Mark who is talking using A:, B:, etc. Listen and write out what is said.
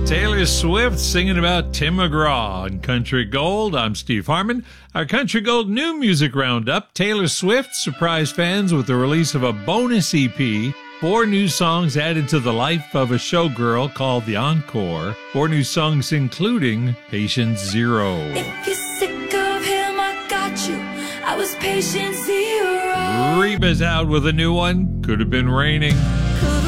A: Taylor Swift singing about Tim McGraw on Country Gold. I'm Steve Harmon. Our Country Gold new music roundup. Taylor Swift surprised fans with the release of a bonus EP. 4 new songs added to the life of a showgirl called The Encore. 4 new songs including Patient Zero.
B: If you're sick of him, I got you. I was patient zero.
A: Reba's out with a new one. Could have been raining.
B: Could